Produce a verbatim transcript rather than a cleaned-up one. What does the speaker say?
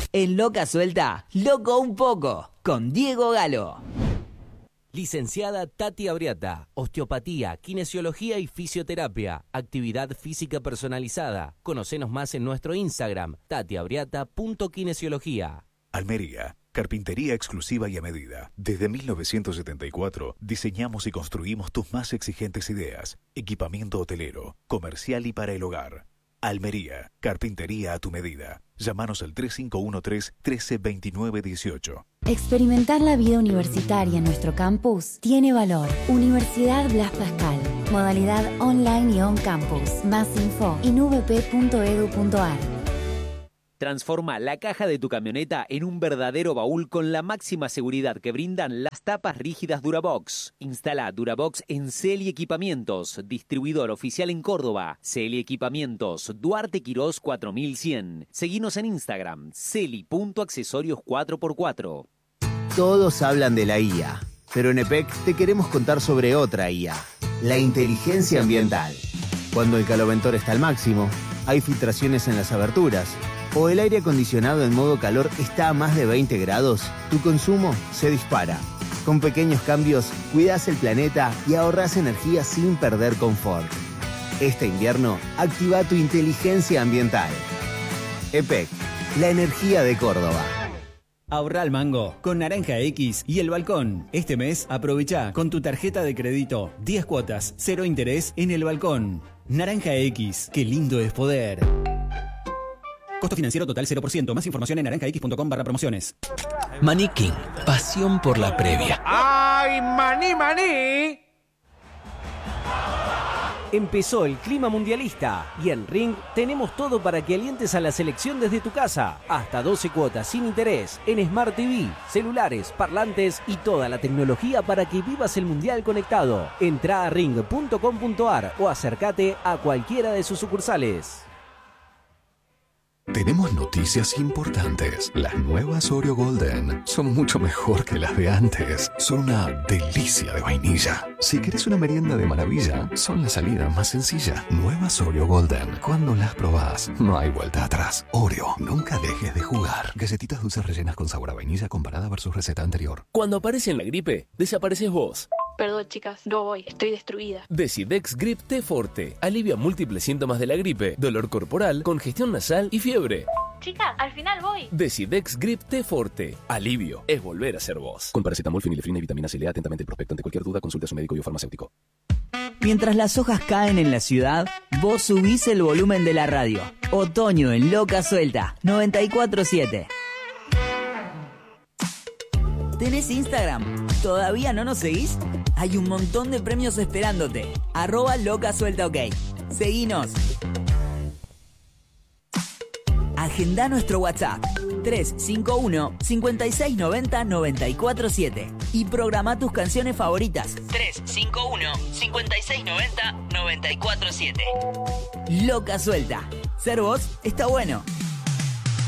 En Loca Suelta, loco un poco, con Diego Galo. Licenciada Tati Abriata, osteopatía, kinesiología y fisioterapia, actividad física personalizada. Conocenos más en nuestro Instagram, tatiabriata punto kinesiología. Almería, carpintería exclusiva y a medida. Desde mil novecientos setenta y cuatro diseñamos y construimos tus más exigentes ideas. Equipamiento hotelero, comercial y para el hogar. Almería, carpintería a tu medida. Llámanos al tres cinco uno tres, uno tres dos nueve uno ocho. Experimentar la vida universitaria en nuestro campus tiene valor. Universidad Blas Pascal. Modalidad online y on campus. Más info en u v p punto e d u punto a r. Transforma la caja de tu camioneta en un verdadero baúl con la máxima seguridad que brindan las tapas rígidas Durabox. Instala Durabox en Celi Equipamientos, distribuidor oficial en Córdoba. Celi Equipamientos, Duarte Quirós cuatro mil cien. Seguinos en Instagram, celi punto accesorios cuatro por cuatro. Todos hablan de la I A, pero en E P E C te queremos contar sobre otra I A, la inteligencia ambiental. Cuando el caloventor está al máximo, hay filtraciones en las aberturas, o el aire acondicionado en modo calor está a más de veinte grados, tu consumo se dispara. Con pequeños cambios, cuidas el planeta y ahorras energía sin perder confort. Este invierno, activa tu inteligencia ambiental. E P E C, la energía de Córdoba. Ahorra al mango con Naranja X y El Balcón. Este mes aprovecha con tu tarjeta de crédito diez cuotas, cero interés en El Balcón. Naranja X, qué lindo es poder. Costo financiero total cero por ciento. Más información en naranja x punto com barra promociones. Maní King, pasión por la previa. ¡Ay, maní, maní! Empezó el clima mundialista y en Ring tenemos todo para que alientes a la selección desde tu casa. Hasta doce cuotas sin interés en Smart T V, celulares, parlantes y toda la tecnología para que vivas el mundial conectado. Entrá a ring punto com punto a r o acércate a cualquiera de sus sucursales. Tenemos noticias importantes. Las nuevas Oreo Golden son mucho mejor que las de antes. Son una delicia de vainilla. Si querés una merienda de maravilla, son la salida más sencilla. Nuevas Oreo Golden. Cuando las probás, no hay vuelta atrás. Oreo, nunca dejes de jugar. Galletitas dulces rellenas con sabor a vainilla comparada versus receta anterior. Cuando aparece en la gripe, desapareces vos. Perdón, chicas, no voy, estoy destruida. Decidex Grip T Forte. Alivia múltiples síntomas de la gripe, dolor corporal, congestión nasal y fiebre. Chicas, al final voy. Decidex Grip T Forte. Alivio es volver a ser vos. Con paracetamol, fenilefrina y vitamina C. Lea atentamente el prospecto. Ante cualquier duda, consulte a su médico y o farmacéutico. Mientras las hojas caen en la ciudad, vos subís el volumen de la radio. Otoño en Loca Suelta, noventa y cuatro siete. ¿Tenés Instagram? ¿Todavía no nos seguís? Hay un montón de premios esperándote. Arroba Loca Suelta OK. Seguinos. Agenda nuestro WhatsApp tres cinco uno, cinco seis nueve cero, nueve cuatro siete y programa tus canciones favoritas tres cinco uno, cinco seis nueve cero, nueve cuatro siete. Loca Suelta. Ser vos está bueno.